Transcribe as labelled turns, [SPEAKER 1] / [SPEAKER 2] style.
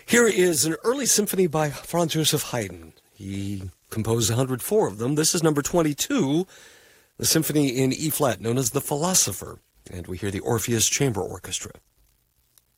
[SPEAKER 1] Here is an early symphony by Franz Joseph Haydn. He composed 104 of them. This is number 22, the symphony in E-flat, known as The Philosopher. And we hear the Orpheus Chamber Orchestra.